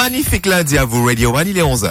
magnifique lundi à vous, Radio One, il est 11h.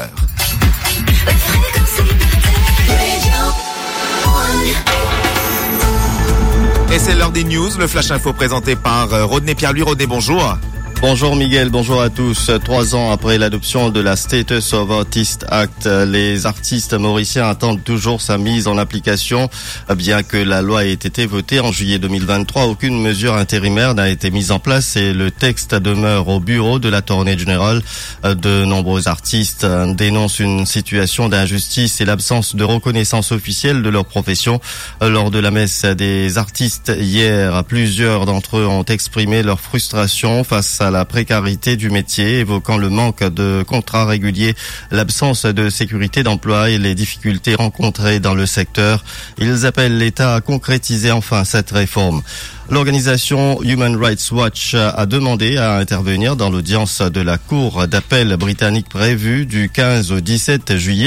Et c'est l'heure des news, le Flash Info présenté par Rodney Pierre-Louis. Rodney, bonjour. Bonjour Miguel, bonjour à tous. 3 ans après l'adoption de la Status of Artist Act, les artistes mauriciens attendent toujours sa mise en application. Bien que la loi ait été votée en juillet 2023, aucune mesure intérimaire n'a été mise en place et le texte demeure au bureau de l'Attorney General. De nombreux artistes dénoncent une situation d'injustice et l'absence de reconnaissance officielle de leur profession. Lors de la messe des artistes hier, plusieurs d'entre eux ont exprimé leur frustration face à la précarité du métier, évoquant le manque de contrats réguliers, l'absence de sécurité d'emploi et les difficultés rencontrées dans le secteur. Ils appellent l'État à concrétiser enfin cette réforme. L'organisation Human Rights Watch a demandé à intervenir dans l'audience de la Cour d'appel britannique prévue du 15 au 17 juillet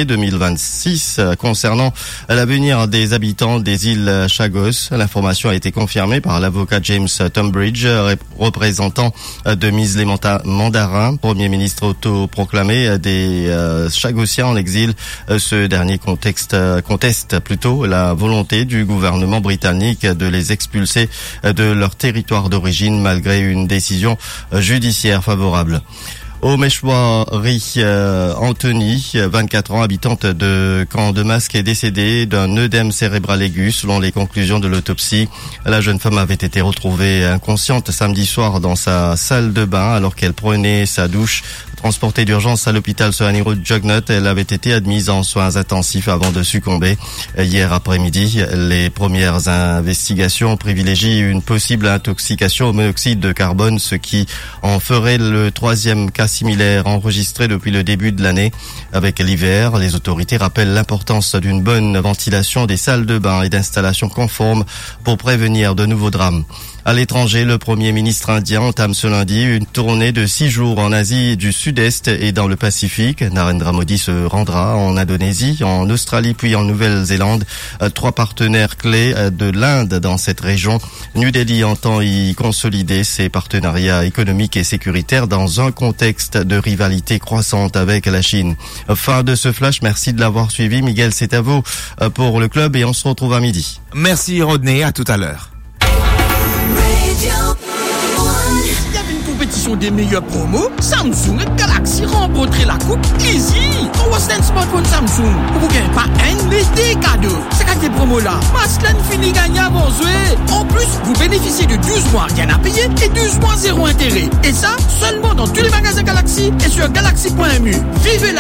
2026 concernant l'avenir des habitants des îles Chagos. L'information a été confirmée par l'avocat James Tombridge, représentant de Misley Mandarin, Premier ministre autoproclamé des Chagossiens en exil. Ce dernier conteste plutôt la volonté du gouvernement britannique de les expulser de leur territoire d'origine malgré une décision judiciaire favorable. Au Meshwari, Anthony, 24 ans, habitante de Camp de Masque, est décédée d'un œdème cérébral aigu. Selon les conclusions de l'autopsie, la jeune femme avait été retrouvée inconsciente samedi soir dans sa salle de bain alors qu'elle prenait sa douche. Transportée d'urgence à l'hôpital Sohani Road Jugnut, elle avait été admise en soins intensifs avant de succomber. Hier après-midi, les premières investigations privilégient une possible intoxication au monoxyde de carbone, ce qui en ferait le 3e cas similaire enregistré depuis le début de l'année. Avec l'hiver, les autorités rappellent l'importance d'une bonne ventilation des salles de bain et d'installations conformes pour prévenir de nouveaux drames. À l'étranger, le Premier ministre indien entame ce lundi une tournée de 6 jours en Asie du Sud-Est et dans le Pacifique. Narendra Modi se rendra en Indonésie, en Australie puis en Nouvelle-Zélande. 3 partenaires clés de l'Inde dans cette région. New Delhi entend y consolider ses partenariats économiques et sécuritaires dans un contexte de rivalité croissante avec la Chine. Fin de ce flash, merci de l'avoir suivi. Miguel, c'est à vous pour le club et on se retrouve à midi. Merci Rodney, à tout à l'heure. Il y avait une compétition des meilleurs promos. Samsung et Galaxy remportaient la coupe easy. On voit un smartphone Samsung. Vous gagnez pas un, mais des cadeaux. C'est quand des promos là. Maslan finit gagnant avant jouer. En plus, vous bénéficiez de 12 mois rien à payer et 12 mois zéro intérêt. Et ça, seulement dans tous les magasins Galaxy et sur galaxy.mu. Vivez la